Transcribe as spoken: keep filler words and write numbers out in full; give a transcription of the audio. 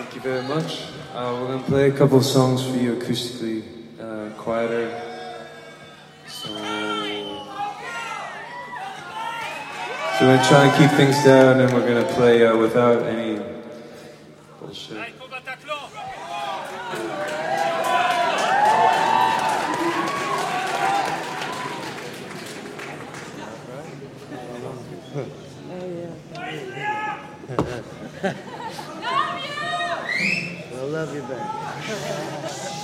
Thank you very much. Uh, we're gonna play a couple of songs for you acoustically, uh, quieter. So, so we're gonna try and keep things down, and we're gonna play uh, without any bullshit. I love you back.